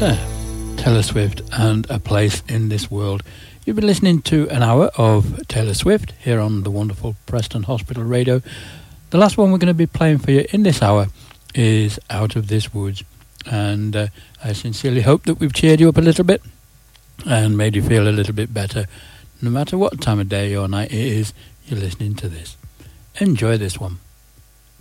Taylor Swift and A Place in This World. You've been listening to an hour of Taylor Swift here on the wonderful Preston Hospital Radio. The last one we're going to be playing for you in this hour is Out of This Woods. And I sincerely hope that we've cheered you up a little bit and made you feel a little bit better. No matter what time of day or night it is, you're listening to this. Enjoy this one.